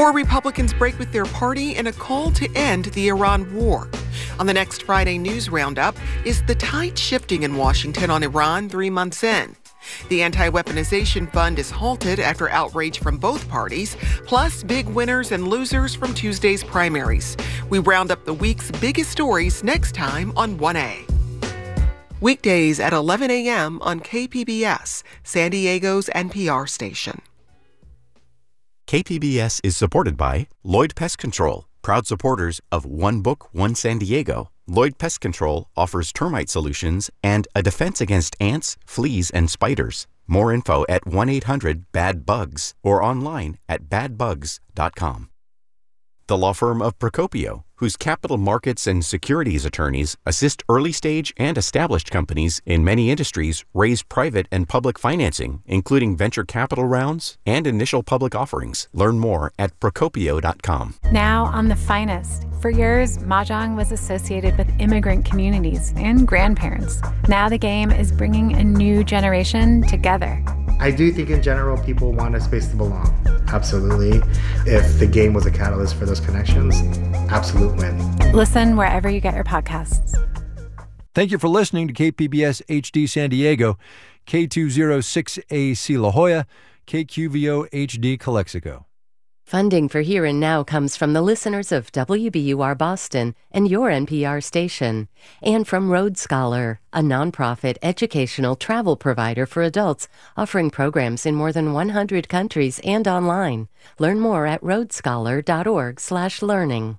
More Republicans break with their party in a call to end the Iran war. On the next Friday News Roundup, is the tide shifting in Washington on Iran 3 months in? The anti-weaponization fund is halted after outrage from both parties, plus big winners and losers from Tuesday's primaries. We round up the week's biggest stories next time on 1A. Weekdays at 11 a.m. on KPBS, San Diego's NPR station. KPBS is supported by Lloyd Pest Control, proud supporters of One Book, One San Diego. Lloyd Pest Control offers termite solutions and a defense against ants, fleas, and spiders. More info at 1-800-BAD-BUGS or online at badbugs.com. The law firm of Procopio, whose capital markets and securities attorneys assist early-stage and established companies in many industries raise private and public financing, including venture capital rounds and initial public offerings. Learn more at procopio.com. Now on The Finest. For years, Mahjong was associated with immigrant communities and grandparents. Now the game is bringing a new generation together. I do think in general people want a space to belong. Absolutely. If the game was a catalyst for those connections, absolute win. Listen wherever you get your podcasts. Thank you for listening to KPBS HD San Diego, K206AC La Jolla, KQVO HD Calexico. Funding for Here and Now comes from the listeners of WBUR Boston and your NPR station, and from Road Scholar, a nonprofit educational travel provider for adults offering programs in more than 100 countries and online. Learn more at roadscholar.org/learning.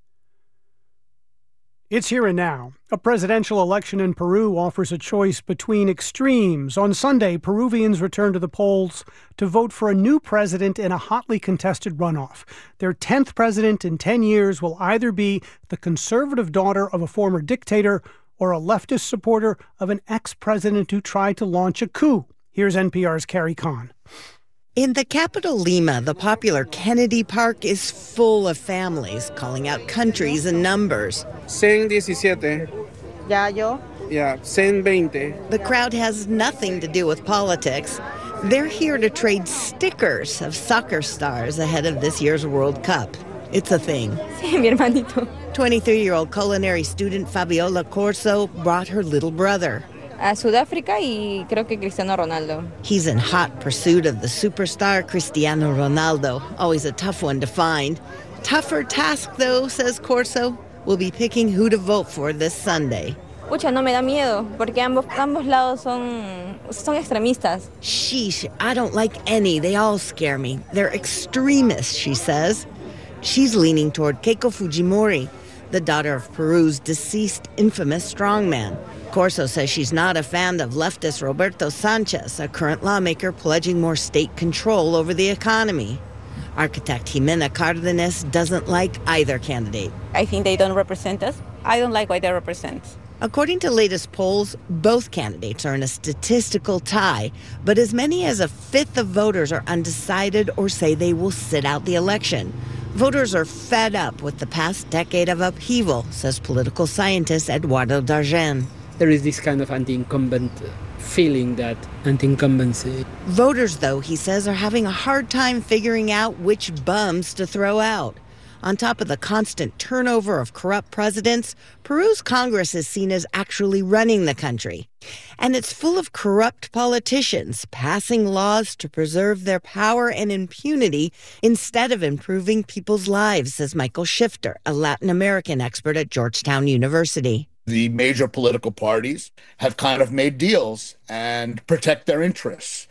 It's Here and Now. A presidential election in Peru offers a choice between extremes. On Sunday, Peruvians returned to the polls to vote for a new president in a hotly contested runoff. Their 10th president in 10 years will either be the conservative daughter of a former dictator or a leftist supporter of an ex-president who tried to launch a coup. Here's NPR's Carrie Kahn. In the capital, Lima, the popular Kennedy Park is full of families calling out countries and numbers. 117. Ya yo? Yeah, 120. The crowd has nothing to do with politics. They're here to trade stickers of soccer stars ahead of this year's World Cup. It's a thing. Sí, mi hermanito. 23-year-old culinary student Fabiola Corso brought her little brother. A Sudáfrica y creo que Cristiano Ronaldo. He's in hot pursuit of the superstar Cristiano Ronaldo, always a tough one to find. Tougher task, though, says Corso. We'll be picking who to vote for this Sunday. Pucha, no me da miedo, porque ambos lados son extremistas. Sheesh, I don't like any. They all scare me. They're extremists, she says. She's leaning toward Keiko Fujimori, the daughter of Peru's deceased infamous strongman. Corso says she's not a fan of leftist Roberto Sanchez, a current lawmaker pledging more state control over the economy. Architect Jimena Cardenas doesn't like either candidate. I think they don't represent us. I don't like what they represent. According to latest polls, both candidates are in a statistical tie, but as many as a fifth of voters are undecided or say they will sit out the election. Voters are fed up with the past decade of upheaval, says political scientist Eduardo Dargen. There is this kind of anti-incumbent feeling, that anti-incumbency. Voters, though, he says, are having a hard time figuring out which bums to throw out. On top of the constant turnover of corrupt presidents, Peru's Congress is seen as actually running the country. And it's full of corrupt politicians passing laws to preserve their power and impunity instead of improving people's lives, says Michael Shifter, a Latin American expert at Georgetown University. The major political parties have kind of made deals and protect their interests.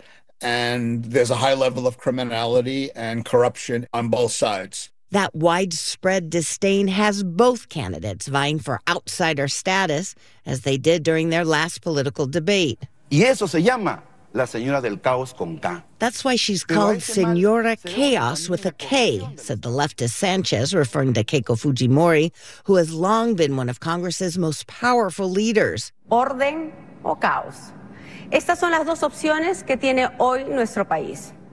And there's a high level of criminality and corruption on both sides. That widespread disdain has both candidates vying for outsider status, as they did during their last political debate. Y eso se llama la señora del caos con K. That's why she's called Señora Chaos with a K, said the leftist Sanchez, referring to Keiko Fujimori, who has long been one of Congress's most powerful leaders. Orden o caos. Estas son las dos opciones que tiene hoy nuestro país.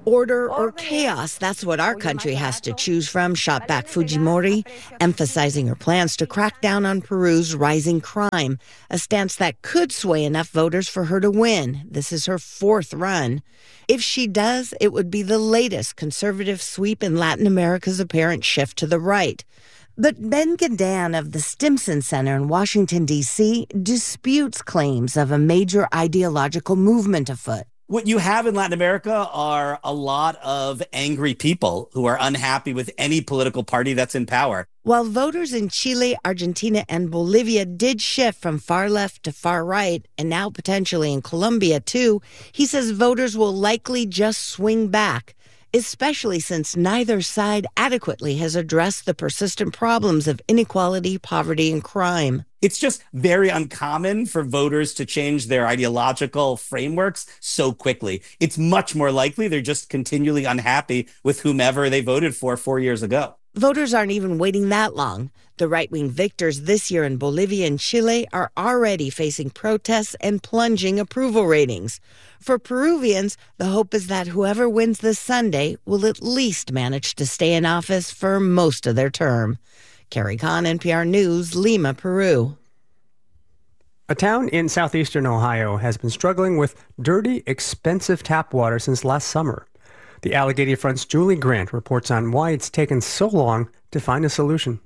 Order or chaos, that's what our country has to choose from, shot back Fujimori, emphasizing her plans to crack down on Peru's rising crime, a stance that could sway enough voters for her to win. This is her fourth run. If she does, it would be the latest conservative sweep in Latin America's apparent shift to the right. But Ben Gadan of the Stimson Center in Washington, D.C., disputes claims of a major ideological movement afoot. What you have in Latin America are a lot of angry people who are unhappy with any political party that's in power. While voters in Chile, Argentina, and Bolivia did shift from far left to far right, and now potentially in Colombia too, he says voters will likely just swing back, especially since neither side adequately has addressed the persistent problems of inequality, poverty, and crime. It's just very uncommon for voters to change their ideological frameworks so quickly. It's much more likely they're just continually unhappy with whomever they voted for 4 years ago. Voters aren't even waiting that long. The right-wing victors this year in Bolivia and Chile are already facing protests and plunging approval ratings. For Peruvians, the hope is that whoever wins this Sunday will at least manage to stay in office for most of their term. Carrie Kahn, NPR News, Lima, Peru. A town in southeastern Ohio has been struggling with dirty, expensive tap water since last summer. The Allegheny Front's Julie Grant reports on why it's taken so long to find a solution.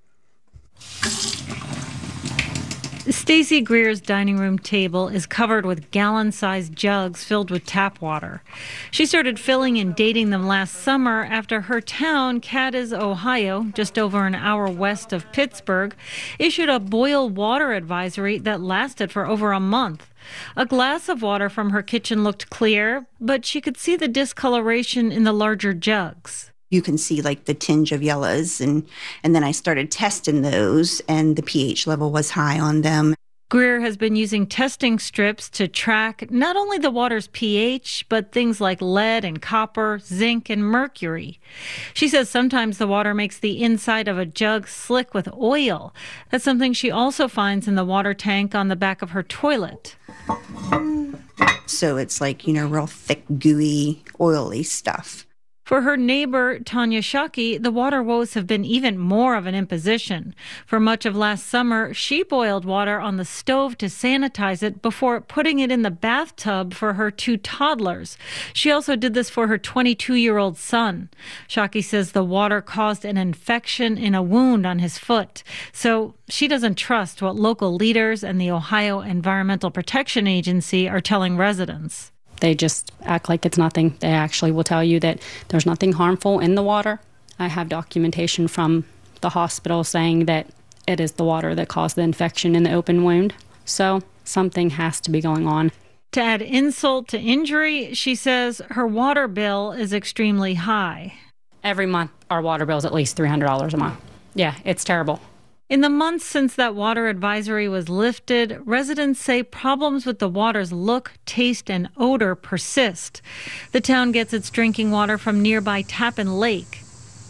Stacy Greer's dining room table is covered with gallon-sized jugs filled with tap water. She started filling and dating them last summer after her town, Cadiz, Ohio, just over an hour west of Pittsburgh, issued a boil water advisory that lasted for over a month. A glass of water from her kitchen looked clear, but she could see the discoloration in the larger jugs. You can see like the tinge of yellows, and then I started testing those, and the pH level was high on them. Greer has been using testing strips to track not only the water's pH, but things like lead and copper, zinc, and mercury. She says sometimes the water makes the inside of a jug slick with oil. That's something she also finds in the water tank on the back of her toilet. So it's like, real thick, gooey, oily stuff. For her neighbor, Tanya Shockey, the water woes have been even more of an imposition. For much of last summer, she boiled water on the stove to sanitize it before putting it in the bathtub for her 2 toddlers. She also did this for her 22-year-old son. Shockey says the water caused an infection in a wound on his foot. So she doesn't trust what local leaders and the Ohio Environmental Protection Agency are telling residents. They just act like it's nothing. They actually will tell you that there's nothing harmful in the water. I have documentation from the hospital saying that it is the water that caused the infection in the open wound. So something has to be going on. To add insult to injury, she says her water bill is extremely high. Every month, our water bill is at least $300 a month. Yeah, it's terrible. In the months since that water advisory was lifted, residents say problems with the water's look, taste, and odor persist. The town gets its drinking water from nearby Tappan Lake.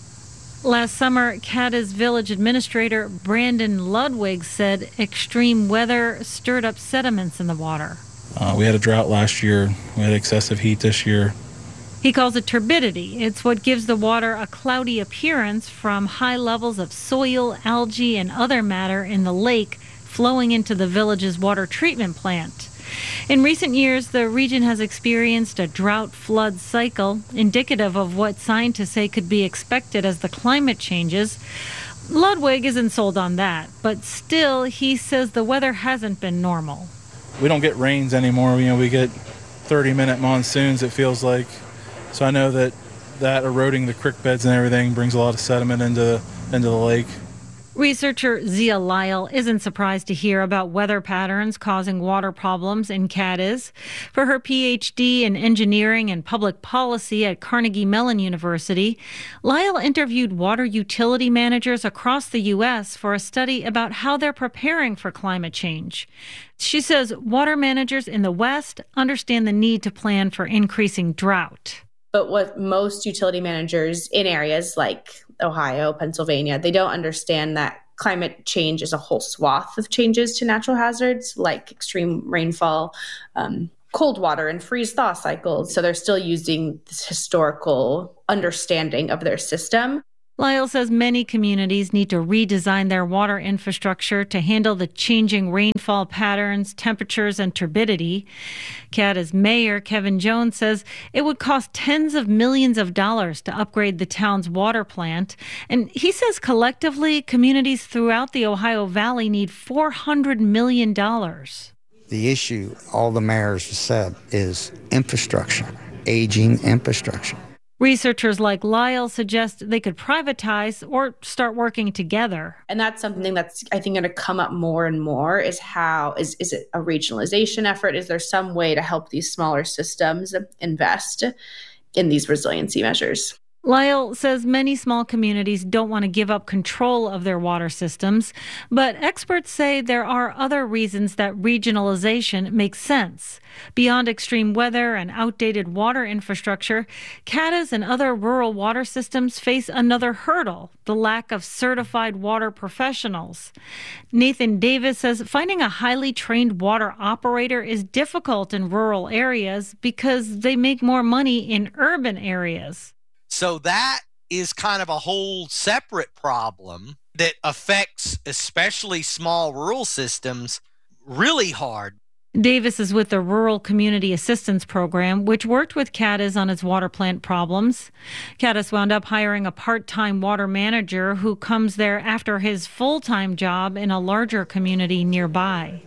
Last summer, Cadiz Village Administrator Brandon Ludwig said extreme weather stirred up sediments in the water. We had a drought last year. We had excessive heat this year. He calls it turbidity. It's what gives the water a cloudy appearance from high levels of soil, algae, and other matter in the lake flowing into the village's water treatment plant. In recent years, the region has experienced a drought-flood cycle, indicative of what scientists say could be expected as the climate changes. Ludwig isn't sold on that, but still, he says the weather hasn't been normal. We don't get rains anymore. We get 30-minute monsoons, it feels like. So I know that eroding the creek beds and everything brings a lot of sediment into the lake. Researcher Zia Lyle isn't surprised to hear about weather patterns causing water problems in Cadiz. For her PhD in engineering and public policy at Carnegie Mellon University, Lyle interviewed water utility managers across the U.S. for a study about how they're preparing for climate change. She says water managers in the West understand the need to plan for increasing drought. But what most utility managers in areas like Ohio, Pennsylvania, they don't understand that climate change is a whole swath of changes to natural hazards like extreme rainfall, cold water and freeze-thaw cycles. So they're still using this historical understanding of their system. Lyle says many communities need to redesign their water infrastructure to handle the changing rainfall patterns, temperatures, and turbidity. CADA's mayor, Kevin Jones, says it would cost tens of millions of dollars to upgrade the town's water plant. And he says collectively, communities throughout the Ohio Valley need $400 million. The issue, all the mayors have said, is infrastructure, aging infrastructure. Researchers like Lyle suggest they could privatize or start working together. And that's something that's, I think, going to come up more and more is how, is it a regionalization effort? Is there some way to help these smaller systems invest in these resiliency measures? Lyle says many small communities don't want to give up control of their water systems, but experts say there are other reasons that regionalization makes sense. Beyond extreme weather and outdated water infrastructure, CADA's and other rural water systems face another hurdle, the lack of certified water professionals. Nathan Davis says finding a highly trained water operator is difficult in rural areas because they make more money in urban areas. So that is kind of a whole separate problem that affects especially small rural systems really hard. Davis is with the Rural Community Assistance Program, which worked with CADA's on its water plant problems. CADA's wound up hiring a part-time water manager who comes there after his full-time job in a larger community nearby.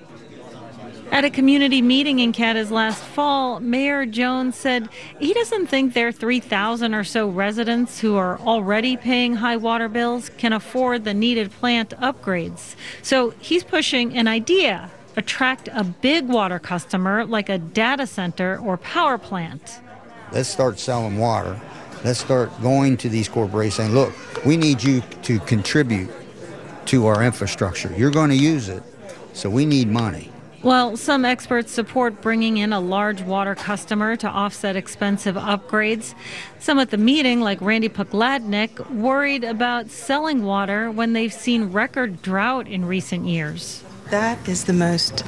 At a community meeting in CADA's last fall, Mayor Jones said he doesn't think their 3,000 or so residents who are already paying high water bills can afford the needed plant upgrades. So he's pushing an idea: attract a big water customer like a data center or power plant. Let's start selling water. Let's start going to these corporations saying, look, we need you to contribute to our infrastructure. You're going to use it, so we need money. Well, some experts support bringing in a large water customer to offset expensive upgrades. Some at the meeting, like Randy Pokladnik, worried about selling water when they've seen record drought in recent years. That is the most,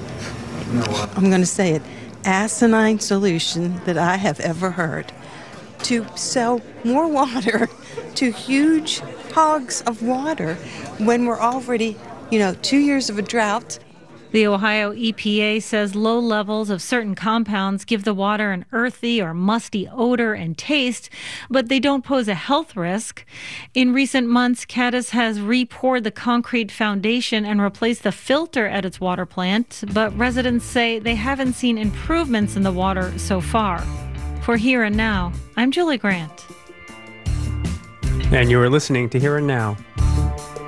I'm going to say it, asinine solution that I have ever heard. To sell more water to huge hogs of water when we're already, 2 years of a drought. The Ohio EPA says low levels of certain compounds give the water an earthy or musty odor and taste, but they don't pose a health risk. In recent months, CADA's has re-poured the concrete foundation and replaced the filter at its water plant, but residents say they haven't seen improvements in the water so far. For Here and Now, I'm Julie Grant. And you are listening to Here and Now.